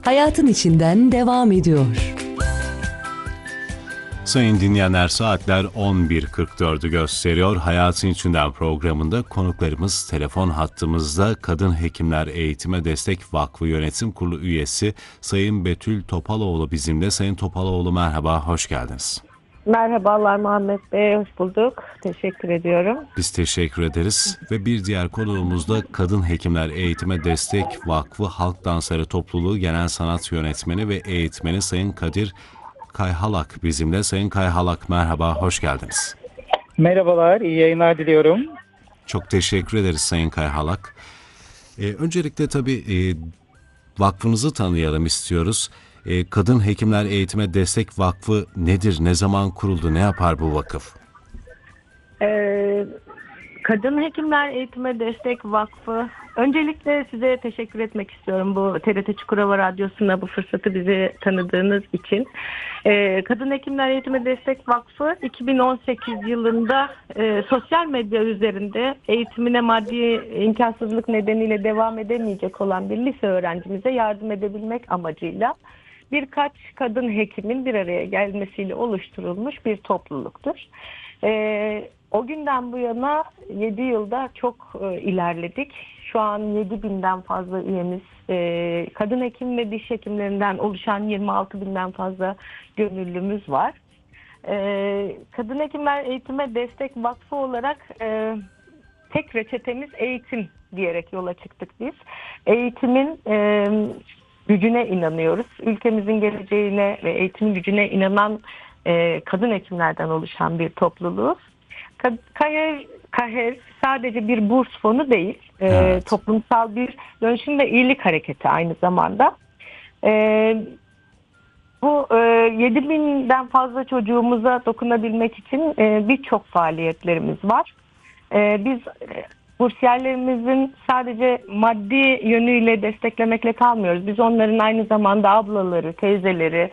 hayatın içinden devam ediyor. Sayın dinleyenler, saatler 11.44'ü gösteriyor. Hayatın İçinden programında konuklarımız telefon hattımızda Kadın Hekimler Eğitime Destek Vakfı Yönetim Kurulu üyesi Sayın Betül Topaloğlu bizimle. Sayın Topaloğlu, merhaba, hoş geldiniz. Merhabalar Muhammed Bey, hoş bulduk. Teşekkür ediyorum. Biz teşekkür ederiz ve bir diğer konuğumuz da Kadın Hekimler Eğitime Destek Vakfı Halk Dansları Topluluğu Genel Sanat Yönetmeni ve Eğitmeni Sayın Kadir Kayhalak bizimle. Sayın Kayhalak, merhaba, hoş geldiniz. Merhabalar, iyi yayınlar diliyorum. Çok teşekkür ederiz Sayın Kayhalak. Öncelikle tabii vakfınızı tanıyalım istiyoruz. Kadın Hekimler Eğitime Destek Vakfı nedir, ne zaman kuruldu, ne yapar bu vakıf? Kadın Hekimler Eğitime Destek Vakfı, öncelikle size teşekkür etmek istiyorum bu TRT Çukurova Radyosu'na bu fırsatı bize tanıdığınız için. Kadın Hekimler Eğitime Destek Vakfı 2018 yılında sosyal medya üzerinde eğitimine maddi imkansızlık nedeniyle devam edemeyecek olan bir lise öğrencimize yardım edebilmek amacıyla birkaç kadın hekimin bir araya gelmesiyle oluşturulmuş bir topluluktur. O günden bu yana 7 yılda çok ilerledik. Şu an 7.000'den fazla üyemiz, kadın hekim ve diş hekimlerinden oluşan 26.000'den fazla gönüllümüz var. Kadın Hekimler Eğitime Destek Vakfı olarak tek reçetemiz eğitim diyerek yola çıktık biz. Eğitimin gücüne inanıyoruz. Ülkemizin geleceğine ve eğitimin gücüne inanan kadın hekimlerden oluşan bir topluluğuz. KAHER sadece bir burs fonu değil, Evet. Toplumsal bir dönüşüm ve iyilik hareketi aynı zamanda. Bu 7.000'den fazla çocuğumuza dokunabilmek için birçok faaliyetlerimiz var. Biz bursiyerlerimizin sadece maddi yönüyle desteklemekle kalmıyoruz. Biz onların aynı zamanda ablaları, teyzeleri,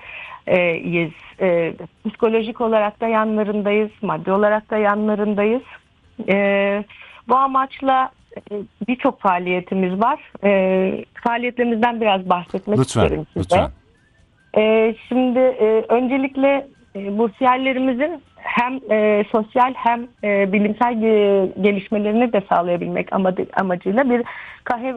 psikolojik olarak da yanlarındayız, maddi olarak da yanlarındayız. Bu amaçla birçok faaliyetimiz var. Faaliyetlerimizden biraz bahsetmek isterim size. Lütfen. Şimdi öncelikle bursiyerlerimizin hem sosyal hem bilimsel gelişmelerini de sağlayabilmek amacıyla bir KAHER